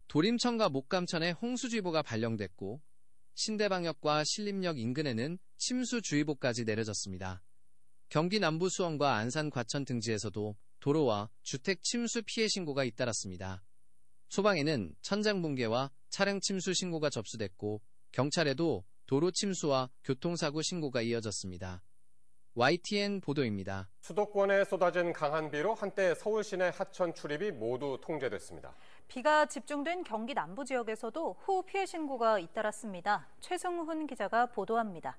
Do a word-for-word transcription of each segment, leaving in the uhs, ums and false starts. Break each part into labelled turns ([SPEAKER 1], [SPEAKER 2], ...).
[SPEAKER 1] 도림천과 목감천에 홍수주의보가 발령됐고 신대방역과 신림역 인근에는 침수주의보까지 내려졌습니다. 경기 남부 수원과 안산 과천 등지에서도 도로와 주택 침수 피해 신고가 잇따랐습니다. 소방에는 천장 붕괴와 차량 침수 신고가 접수됐고 경찰에도 도로 침수와 교통사고 신고가 이어졌습니다. 와이티엔 보도입니다.
[SPEAKER 2] 수도권에 쏟아진 강한 비로 한때 서울 시내 하천 출입이 모두 통제됐습니다.
[SPEAKER 3] 비가 집중된 경기 남부 지역에서도 호우 피해 신고가 잇따랐습니다. 최승훈 기자가 보도합니다.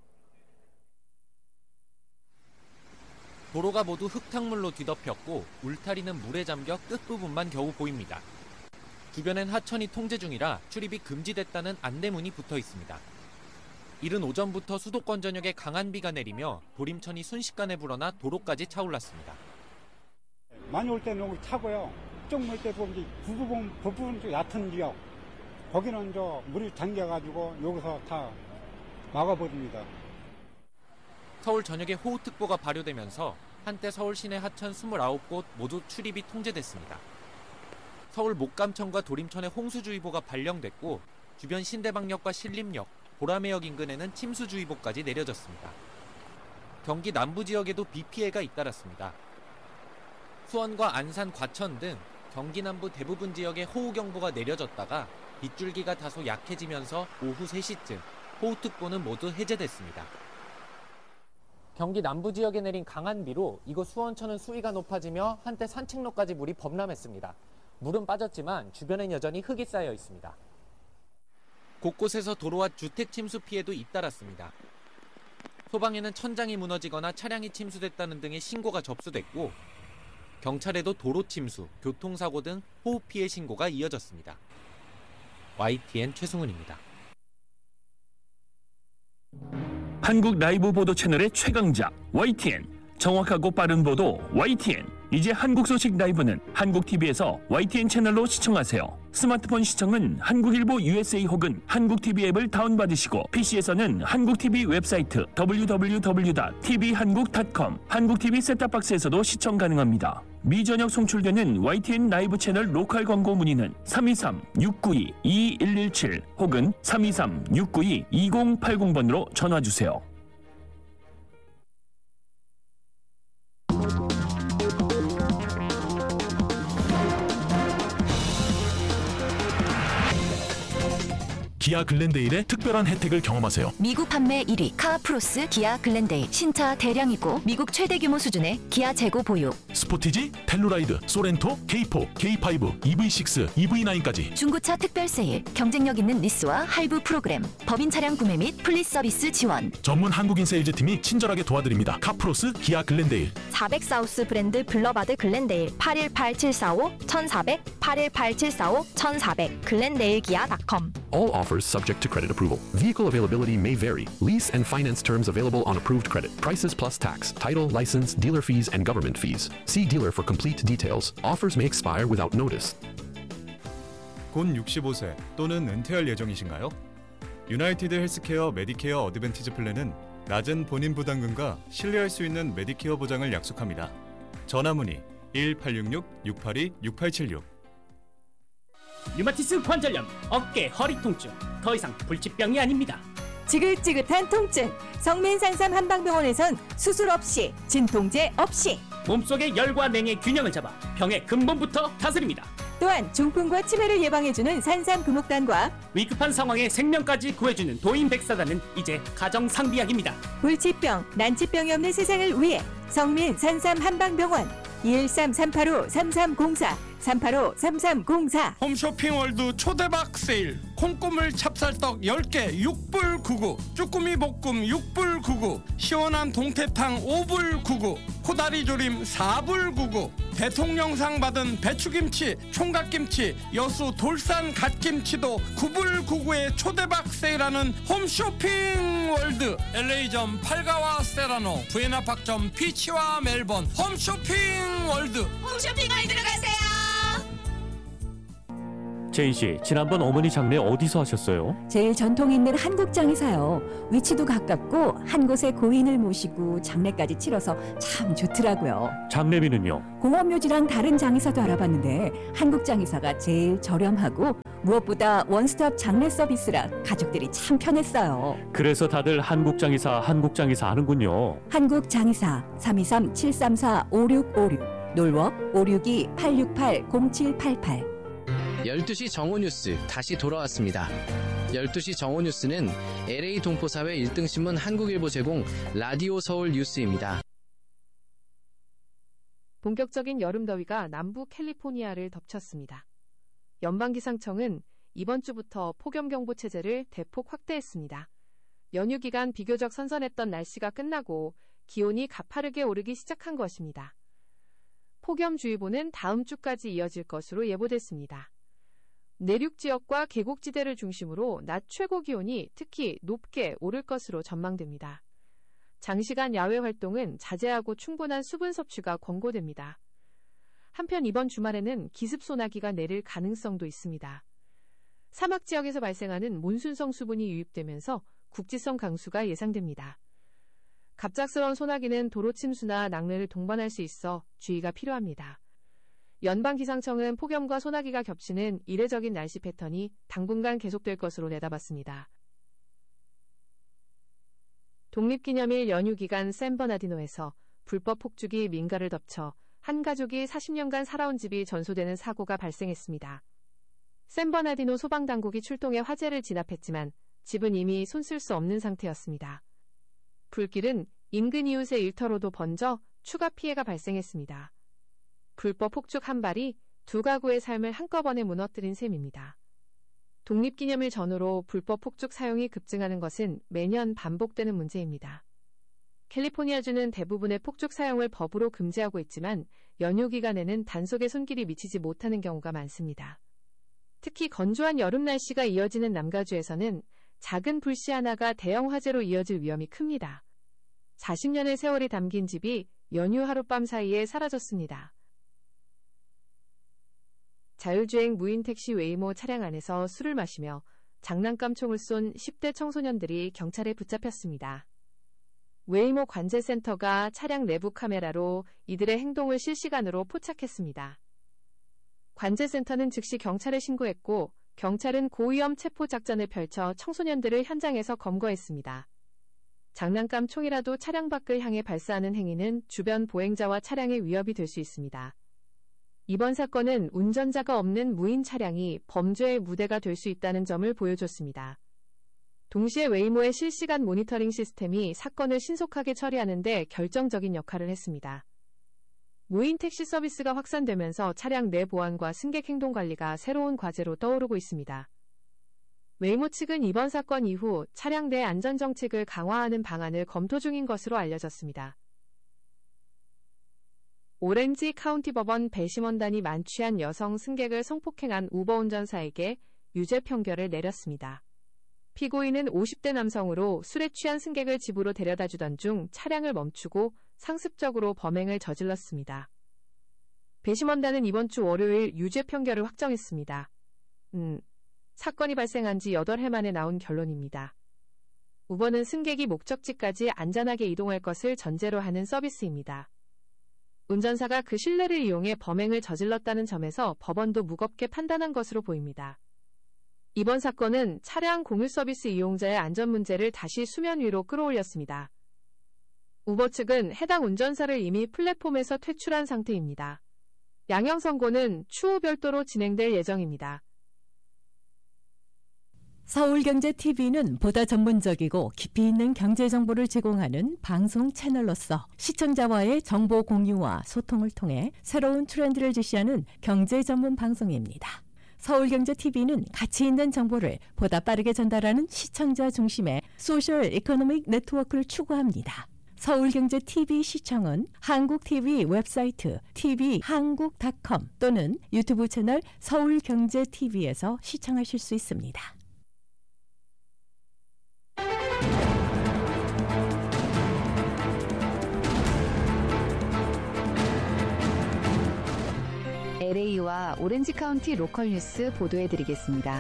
[SPEAKER 4] 도로가 모두 흙탕물로 뒤덮였고 울타리는 물에 잠겨 끝부분만 겨우 보입니다. 주변엔 하천이 통제 중이라 출입이 금지됐다는 안내문이 붙어 있습니다. 이른 오전부터 수도권 전역에 강한 비가 내리며 도림천이 순식간에 불어나 도로까지 차올랐습니다.
[SPEAKER 5] 많이 올 때는 여기 차고요. 좀 올 때 보면 그 부분, 그 부분 좀 얕은 지역. 거기는 저 물이 잠겨가지고 여기서 다 막아버립니다.
[SPEAKER 4] 서울 전역에 호우특보가 발효되면서 한때 서울 시내 하천 이십구 곳 모두 출입이 통제됐습니다. 서울 목감천과 도림천에 홍수주의보가 발령됐고 주변 신대방역과 신림역, 보라매역 인근에는 침수주의보까지 내려졌습니다. 경기 남부 지역에도 비 피해가 잇따랐습니다. 수원과 안산, 과천 등 경기 남부 대부분 지역에 호우경보가 내려졌다가 빗줄기가 다소 약해지면서 오후 세 시쯤 호우특보는 모두 해제됐습니다. 경기 남부 지역에 내린 강한 비로 이곳 수원천은 수위가 높아지며 한때 산책로까지 물이 범람했습니다. 물은 빠졌지만 주변엔 여전히 흙이 쌓여 있습니다. 곳곳에서 도로와 주택 침수 피해도 잇따랐습니다. 소방에는 천장이 무너지거나 차량이 침수됐다는 등의 신고가 접수됐고 경찰에도 도로 침수, 교통사고 등 호우 피해 신고가 이어졌습니다. 와이티엔 최승훈입니다.
[SPEAKER 6] 한국 라이브 보도 채널의 최강자 와이티엔, 정확하고 빠른 보도 와이티엔. 이제 한국 소식 라이브는 한국티비에서 와이티엔 채널로 시청하세요. 스마트폰 시청은 한국일보 유에스에이 혹은 한국티비 앱을 다운받으시고 피시에서는 한국티비 웹사이트 더블유 더블유 더블유 닷 티비한국 닷 컴, 한국티비 셋탑박스에서도 시청 가능합니다. 미전역 송출되는 와이티엔 라이브 채널 로컬 광고 문의는 삼이삼 육구이 이일일칠 혹은 삼이삼 육구이 이공팔공 번으로 전화주세요.
[SPEAKER 7] 기아 글렌데일의 특별한 혜택을 경험하세요.
[SPEAKER 8] 미국 판매 일 위 카프로스 기아 글렌데일. 신차 대량이고 미국 최대 규모 수준의 기아 재고 보유.
[SPEAKER 7] 스포티지, 텔루라이드, 소렌토, 케이포, 케이파이브, 이브이식스, 이브이나인까지.
[SPEAKER 8] 중고차 특별 세일, 경쟁력 있는 리스와 할부 프로그램, 법인 차량 구매 및 플리스 서비스 지원.
[SPEAKER 7] 전문 한국인 세일즈팀이 친절하게 도와드립니다. 카프로스 기아 글렌데일.
[SPEAKER 8] 사백 사우스 브랜드 블러바드 글렌데일. 팔일팔칠사오 천사백 팔일팔칠사오 천사백 글렌데일 기아 닷컴.
[SPEAKER 9] All offers subject to credit approval. Vehicle availability may vary. Lease and finance terms available on approved credit. Prices plus tax, title, license, dealer fees, and government fees. See dealer for complete details. Offers may expire without notice.
[SPEAKER 10] 곧 육십오 세 또는 은퇴할 예정이신가요? 유나이티드 헬스케어 메디케어 어드밴티지 플랜은 낮은 본인 부담금과 신뢰할 수 있는 메디케어 보장을 약속합니다. 전화 문의 일 팔육육 육팔이 육팔칠육.
[SPEAKER 11] 류마티스 관절염, 어깨, 허리 통증, 더 이상 불치병이 아닙니다.
[SPEAKER 12] 지긋지긋한 통증, 성민산삼 한방병원에선 수술 없이, 진통제 없이
[SPEAKER 11] 몸속의 열과 냉의 균형을 잡아 병의 근본부터 다스립니다.
[SPEAKER 12] 또한 중풍과 치매를 예방해주는 산삼 금옥단과
[SPEAKER 11] 위급한 상황에 생명까지 구해주는 도인백사단은 이제 가정상비약입니다.
[SPEAKER 12] 불치병, 난치병이 없는 세상을 위해 성민산삼 한방병원 이일삼 삼팔오 삼삼공사 삼팔오 삼삼공사.
[SPEAKER 13] 홈쇼핑 월드 초대박 세일. 콩고물 찹쌀떡 열 개 육 불 구십구, 쭈꾸미 볶음 육 불 구십구, 시원한 동태탕 오 불 구십구, 코다리 조림 사 불 구십구, 대통령상 받은 배추김치, 총각김치, 여수 돌산 갓김치도 구 불 구십구에 초대박 세일하는 홈쇼핑 월드. 엘에이점 팔가와 세라노, 부에나팍점 피치와 멜번. 홈쇼핑 월드.
[SPEAKER 14] 홈쇼핑을 들어가세요.
[SPEAKER 15] 제인 씨, 지난번 어머니 장례 어디서 하셨어요?
[SPEAKER 16] 제일 전통 있는 한국장에서요. 위치도 가깝고 한 곳에 고인을 모시고 장례까지 치러서 참 좋더라고요.
[SPEAKER 15] 장례비는요?
[SPEAKER 16] 공업묘지랑 다른 장의사도 알아봤는데 한국장의사가 제일 저렴하고 무엇보다 원스톱 장례 서비스라 가족들이 참 편했어요.
[SPEAKER 15] 그래서 다들 한국장의사 한국장의사 하는군요.
[SPEAKER 16] 한국장의사 삼이삼 칠삼사 오육오육 놀워 오육이 팔육팔 공칠팔팔.
[SPEAKER 1] 열두 시 정오뉴스 다시 돌아왔습니다. 열두 시 정오뉴스는 엘에이 동포사회 일 등 신문 한국일보 제공 라디오 서울 뉴스입니다.
[SPEAKER 14] 본격적인 여름 더위가 남부 캘리포니아를 덮쳤습니다. 연방기상청은 이번 주부터 폭염경보 체제를 대폭 확대했습니다. 연휴 기간 비교적 선선했던 날씨가 끝나고 기온이 가파르게 오르기 시작한 것입니다. 폭염주의보는 다음 주까지 이어질 것으로 예보됐습니다. 내륙 지역과 계곡지대를 중심으로 낮 최고 기온이 특히 높게 오를 것으로 전망됩니다. 장시간 야외 활동은 자제하고 충분한 수분 섭취가 권고됩니다. 한편 이번 주말에는 기습소나기가 내릴 가능성도 있습니다. 사막 지역에서 발생하는 몬순성 수분이 유입되면서 국지성 강수가 예상됩니다. 갑작스러운 소나기는 도로 침수나 낙뢰를 동반할 수 있어 주의가 필요합니다. 연방기상청은 폭염과 소나기가 겹치는 이례적인 날씨 패턴이 당분간 계속될 것으로 내다봤습니다. 독립기념일 연휴 기간 샌버나디노에서 불법 폭죽이 민가를 덮쳐 한 가족이 사십 년간 살아온 집이 전소되는 사고가 발생했습니다. 샌버나디노 소방당국이 출동해 화재를 진압했지만 집은 이미 손쓸 수 없는 상태였습니다. 불길은 인근 이웃의 일터로도 번져 추가 피해가 발생했습니다. 불법 폭죽 한 발이 두 가구의 삶을 한꺼번에 무너뜨린 셈입니다. 독립기념일 전후로 불법 폭죽 사용이 급증하는 것은 매년 반복되는 문제입니다. 캘리포니아주는 대부분의 폭죽 사용을 법으로 금지하고 있지만 연휴 기간에는 단속에 손길이 미치지 못하는 경우가 많습니다. 특히 건조한 여름 날씨가 이어지는 남가주에서는 작은 불씨 하나가 대형 화재로 이어질 위험이 큽니다. 사십 년의 세월이 담긴 집이 연휴 하룻밤 사이에 사라졌습니다. 자율주행 무인택시 웨이모 차량 안에서 술을 마시며 장난감 총을 쏜 십 대 청소년들이 경찰에 붙잡혔습니다. 웨이모 관제센터가 차량 내부 카메라로 이들의 행동을 실시간으로 포착했습니다. 관제센터는 즉시 경찰에 신고했고 경찰은 고위험 체포 작전을 펼쳐 청소년들을 현장에서 검거했습니다. 장난감 총이라도 차량 밖을 향해 발사하는 행위는 주변 보행자와 차량의 위협이 될 수 있습니다. 이번 사건은 운전자가 없는 무인 차량이 범죄의 무대가 될 수 있다는 점을 보여줬습니다. 동시에 웨이모의 실시간 모니터링 시스템이 사건을 신속하게 처리하는 데 결정적인 역할을 했습니다. 무인 택시 서비스가 확산되면서 차량 내 보안과 승객 행동 관리가 새로운 과제로 떠오르고 있습니다. 웨이모 측은 이번 사건 이후 차량 내 안전정책을 강화하는 방안을 검토 중인 것으로 알려졌습니다. 오렌지 카운티 법원 배심원단이 만취한 여성 승객을 성폭행한 우버 운전사에게 유죄 판결을 내렸습니다. 피고인은 오십 대 남성으로 술에 취한 승객을 집으로 데려다 주던 중 차량을 멈추고 상습적으로 범행을 저질렀습니다. 배심원단은 이번 주 월요일 유죄 판결을 확정했습니다. 음, 사건이 발생한 지 여덟 해 만에 나온 결론입니다. 우버는 승객이 목적지까지 안전하게 이동할 것을 전제로 하는 서비스입니다. 운전사가 그 신뢰를 이용해 범행을 저질렀다는 점에서 법원도 무겁게 판단한 것으로 보입니다. 이번 사건은 차량 공유 서비스 이용자의 안전 문제를 다시 수면 위로 끌어올렸습니다. 우버 측은 해당 운전사를 이미 플랫폼에서 퇴출한 상태입니다. 양형 선고는 추후 별도로 진행될 예정입니다.
[SPEAKER 16] 서울경제티비는 보다 전문적이고 깊이 있는 경제 정보를 제공하는 방송 채널로서 시청자와의 정보 공유와 소통을 통해 새로운 트렌드를 제시하는 경제 전문 방송입니다. 서울경제티비는 가치 있는 정보를 보다 빠르게 전달하는 시청자 중심의 소셜 이코노믹 네트워크를 추구합니다. 서울경제티비 시청은 한국티비 웹사이트 티비한국 닷컴 또는 유튜브 채널 서울경제티비에서 시청하실 수 있습니다.
[SPEAKER 17] 엘에이와 오렌지 카운티 로컬 뉴스 보도해드리겠습니다.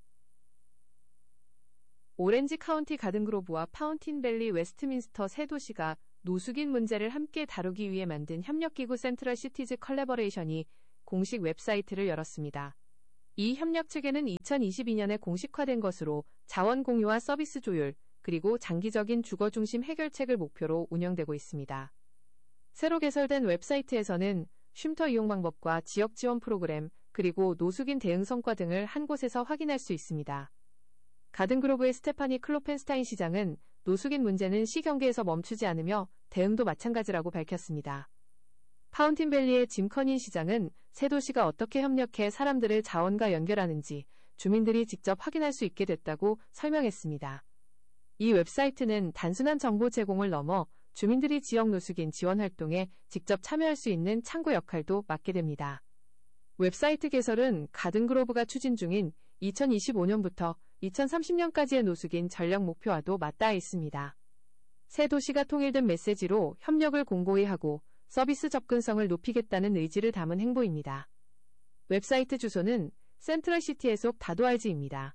[SPEAKER 14] 오렌지 카운티 가든그로브와 파운틴밸리 웨스트민스터 세 도시가 노숙인 문제를 함께 다루기 위해 만든 협력기구 센트럴 시티즈 컬래버레이션이 공식 웹사이트를 열었습니다. 이 협력 체계는 이천이십이 년에 공식화된 것으로 자원 공유와 서비스 조율, 그리고 장기적인 주거 중심 해결책을 목표로 운영되고 있습니다. 새로 개설된 웹사이트에서는 쉼터 이용 방법과 지역 지원 프로그램, 그리고 노숙인 대응 성과 등을 한 곳에서 확인할 수 있습니다. 가든그로브의 스테파니 클로펜스타인 시장은 노숙인 문제는 시 경계에서 멈추지 않으며 대응도 마찬가지라고 밝혔습니다. 파운틴밸리의 짐 커닌 시장은 새 도시가 어떻게 협력해 사람들을 자원과 연결하는지 주민들이 직접 확인할 수 있게 됐다고 설명했습니다. 이 웹사이트는 단순한 정보 제공을 넘어 주민들이 지역 노숙인 지원 활동에 직접 참여할 수 있는 창구 역할도 맡게 됩니다. 웹사이트 개설은 가든그로브가 추진 중인 이천이십오 년부터 이천삼십 년까지의 노숙인 전력 목표와도 맞닿아 있습니다. 새 도시가 통일된 메시지로 협력을 공고히 하고 서비스 접근성을 높이겠다는 의지를 담은 행보입니다. 웹사이트 주소는 센트럴시티의 속 다도알지입니다.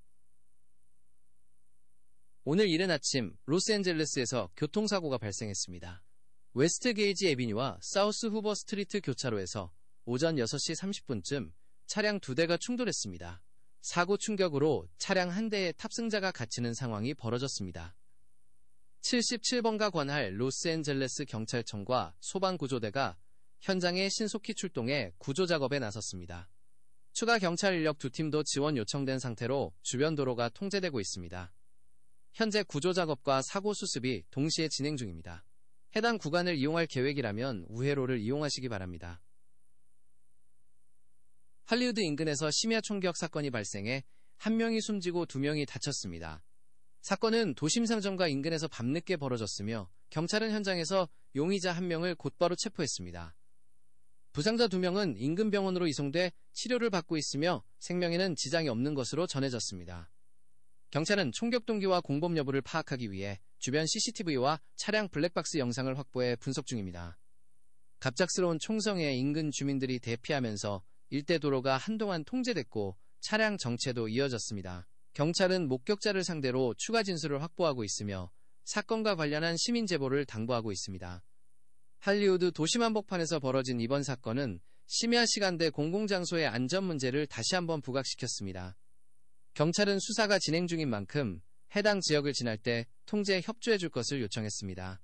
[SPEAKER 1] 오늘 이른 아침 로스앤젤레스에서 교통사고가 발생했습니다. 웨스트 게이지 애비뉴와 사우스 후버 스트리트 교차로에서 오전 여섯 시 삼십 분쯤 차량 두 대가 충돌했습니다. 사고 충격으로 차량 한 대에 탑승자가 갇히는 상황이 벌어졌습니다. 칠십칠 번가 관할 로스앤젤레스 경찰청과 소방구조대가 현장에 신속히 출동해 구조작업에 나섰습니다. 추가 경찰 인력 두 팀도 지원 요청된 상태로 주변 도로가 통제되고 있습니다. 현재 구조작업과 사고 수습이 동시에 진행 중입니다. 해당 구간을 이용할 계획이라면 우회로를 이용하시기 바랍니다. 할리우드 인근에서 심야 총격 사건이 발생해 한 명이 숨지고 두 명이 다쳤습니다. 사건은 도심 상점가 인근에서 밤늦게 벌어졌으며 경찰은 현장에서 용의자 한 명을 곧바로 체포했습니다. 부상자 두 명은 인근 병원으로 이송돼 치료를 받고 있으며 생명에는 지장이 없는 것으로 전해졌습니다. 경찰은 총격 동기와 공범 여부를 파악하기 위해 주변 씨씨티비와 차량 블랙박스 영상을 확보해 분석 중입니다. 갑작스러운 총성에 인근 주민들이 대피하면서 일대 도로가 한동안 통제됐고 차량 정체도 이어졌습니다. 경찰은 목격자를 상대로 추가 진술을 확보하고 있으며 사건과 관련한 시민 제보를 당부하고 있습니다. 할리우드 도심 한복판에서 벌어진 이번 사건은 심야 시간대 공공장소의 안전 문제를 다시 한번 부각시켰습니다. 경찰은 수사가 진행 중인 만큼 해당 지역을 지날 때 통제에 협조해 줄 것을 요청했습니다.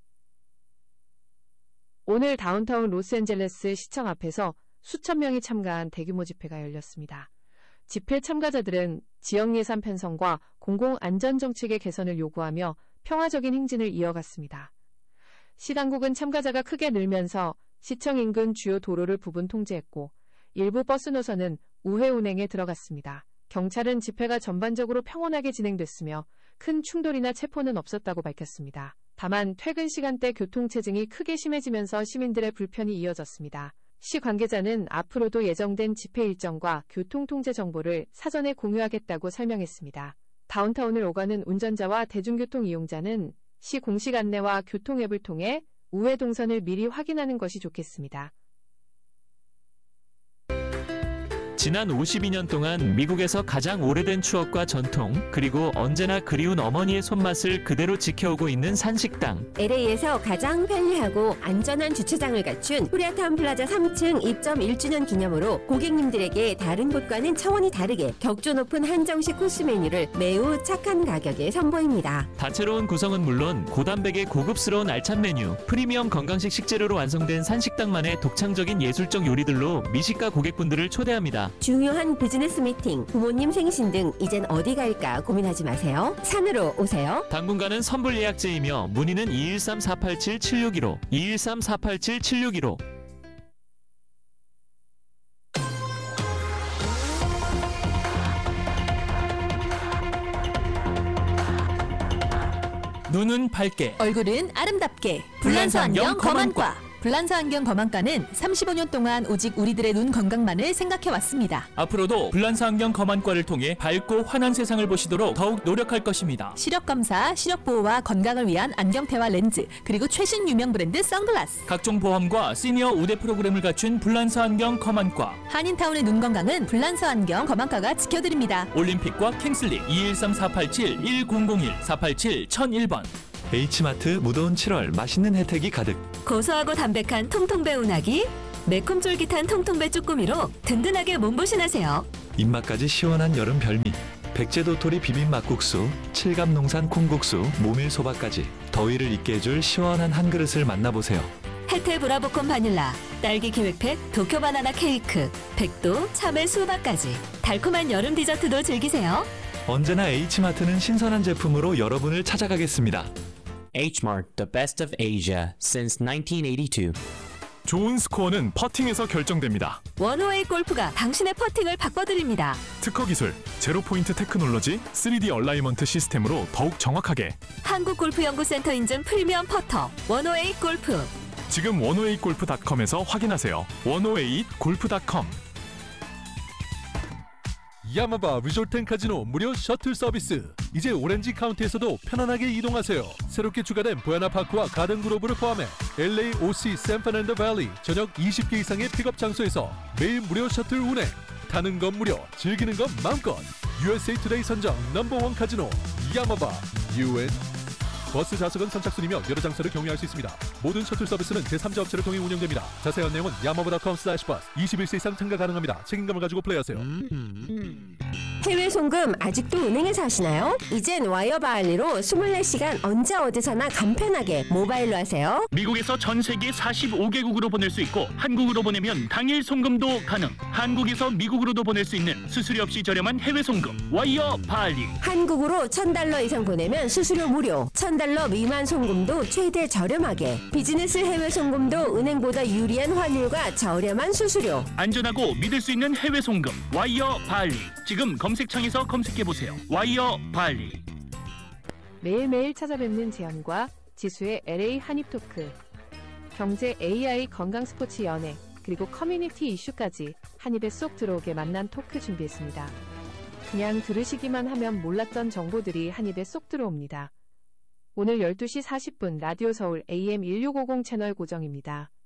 [SPEAKER 14] 오늘 다운타운 로스앤젤레스 시청 앞에서 수천 명이 참가한 대규모 집회가 열렸습니다. 집회 참가자들은 지역 예산 편성과 공공안전정책의 개선을 요구하며 평화적인 행진을 이어갔습니다. 시 당국은 참가자가 크게 늘면서 시청 인근 주요 도로를 부분 통제했고 일부 버스 노선은 우회 운행에 들어갔습니다. 경찰은 집회가 전반적으로 평온하게 진행됐으며 큰 충돌이나 체포는 없었다고 밝혔습니다. 다만 퇴근 시간대 교통체증이 크게 심해지면서 시민들의 불편이 이어졌습니다. 시 관계자는 앞으로도 예정된 집회 일정과 교통통제 정보를 사전에 공유하겠다고 설명했습니다. 다운타운을 오가는 운전자와 대중교통 이용자는 시 공식 안내와 교통 앱을 통해 우회 동선을 미리 확인하는 것이 좋겠습니다.
[SPEAKER 15] 지난 오십이 년 동안 미국에서 가장 오래된 추억과 전통, 그리고 언제나 그리운 어머니의 손맛을 그대로 지켜오고 있는 산식당.
[SPEAKER 18] 엘에이에서 가장 편리하고 안전한 주차장을 갖춘 코리아타운 플라자 삼 층 입점 일 주년 기념으로 고객님들에게 다른 곳과는 차원이 다르게 격조 높은 한정식 코스 메뉴를 매우 착한 가격에 선보입니다.
[SPEAKER 15] 다채로운 구성은 물론 고단백의 고급스러운 알찬 메뉴, 프리미엄 건강식 식재료로 완성된 산식당만의 독창적인 예술적 요리들로 미식가 고객분들을 초대합니다.
[SPEAKER 18] 중요한 비즈니스 미팅, 부모님 생신 등 이젠 어디 갈까 고민하지 마세요. 산으로 오세요.
[SPEAKER 15] 당분간은 선불 예약제이며 문의는 이일삼 사팔칠 칠육일오, 이일삼 사팔칠 칠육일오.
[SPEAKER 11] 눈은 밝게,
[SPEAKER 12] 얼굴은 아름답게.
[SPEAKER 11] 불란서 안경 검안과.
[SPEAKER 12] 불란서 안경 검안과는 삼십오 년 동안 오직 우리들의 눈 건강만을 생각해왔습니다.
[SPEAKER 11] 앞으로도 불란서 안경 검안과를 통해 밝고 환한 세상을 보시도록 더욱 노력할 것입니다.
[SPEAKER 12] 시력검사, 시력보호와 건강을 위한 안경테와 렌즈, 그리고 최신 유명 브랜드 선글라스.
[SPEAKER 11] 각종 보험과 시니어 우대 프로그램을 갖춘 불란서 안경 검안과.
[SPEAKER 12] 한인타운의 눈 건강은 불란서 안경 검안과가 지켜드립니다.
[SPEAKER 11] 올림픽과 킹슬리 이일삼 사팔칠 일공공일 사팔칠 천일 번.
[SPEAKER 19] H마트 무더운 칠월 맛있는 혜택이 가득.
[SPEAKER 18] 고소하고 담백한 통통배 운하기
[SPEAKER 12] 매콤 쫄깃한 통통배 쭈꾸미로 든든하게 몸보신하세요.
[SPEAKER 19] 입맛까지 시원한 여름 별미. 백제도토리 비빔 막국수, 칠갑농산 콩국수, 모밀소바까지 더위를 잊게 해줄 시원한 한 그릇을 만나보세요.
[SPEAKER 12] 혜태 브라보콘 바닐라, 딸기 계획팩, 도쿄 바나나 케이크, 백도, 참외 수박까지 달콤한 여름 디저트도 즐기세요.
[SPEAKER 19] 언제나 H마트는 신선한 제품으로 여러분을 찾아가겠습니다.
[SPEAKER 20] H-Mart, the best of Asia since nineteen eighty-two.
[SPEAKER 7] 좋은 스코어는 퍼팅에서 결정됩니다.
[SPEAKER 12] 원오에잇 골프가 당신의 퍼팅을 바꿔드립니다.
[SPEAKER 7] 특허 기술, 제로 포인트 테크놀로지, 쓰리디 얼라이먼트 시스템으로 더욱 정확하게.
[SPEAKER 12] 한국골프연구센터 인증 프리미엄 퍼터, 원오에잇 골프.
[SPEAKER 7] 지금 원오에잇 골프 닷컴에서 확인하세요. 원오에잇 골프 닷컴.
[SPEAKER 21] 야마바 리조트 카지노 무료 셔틀 서비스. 이제 오렌지 카운티에서도 편안하게 이동하세요. 새롭게 추가된 보야나 파크와 가든 그로브를 포함해 엘에이, 오씨, 샌프란도 밸리 전역 이십 개 이상의 픽업 장소에서 매일 무료 셔틀 운행. 타는 건 무료, 즐기는 건 마음껏. 유에스에이 투데이 선정 넘버원 카지노 야마바 유엔. 버스 좌석은 선착순이며 여러 장소를 경유할 수 있습니다. 모든 셔틀 서비스는 제삼자 업체를 통해 운영됩니다. 자세한 내용은 야마바 닷컴 슬래시 버스. 이십일 세 이상 참가 가능합니다. 책임감을 가지고 플레이하세요.
[SPEAKER 18] 해외 송금 아직도 은행에서 하시나요? 이젠 와이어 바할리로 이십사 시간 언제 어디서나 간편하게 모바일로 하세요.
[SPEAKER 6] 미국에서 전 세계 사십오 개국으로 보낼 수 있고 한국으로 보내면 당일 송금도 가능. 한국에서 미국으로도 보낼 수 있는 수수료 없이 저렴한 해외 송금 와이어 바할리.
[SPEAKER 18] 한국으로 천 달러 이상 보내면 수수료 무료. 천 달러 미만 송금도 최대 저렴하게. 비즈니스 해외 송금도 은행보다 유리한 환율과 저렴한 수수료.
[SPEAKER 6] 안전하고 믿을 수 있는 해외 송금 와이어 바할리. 지금 검색창에서 검색해보세요. 와이어 바할리.
[SPEAKER 14] 매일매일 찾아뵙는 재현과 지수의 엘에이 한입토크. 경제, 에이아이, 건강, 스포츠, 연애, 그리고 커뮤니티 이슈까지 한입에 쏙 들어오게 만난 토크 준비했습니다. 그냥 들으시기만 하면 몰랐던 정보들이 한입에 쏙 들어옵니다. 오늘 열두 시 사십 분 라디오 서울 에이엠 천육백오십 채널 고정입니다.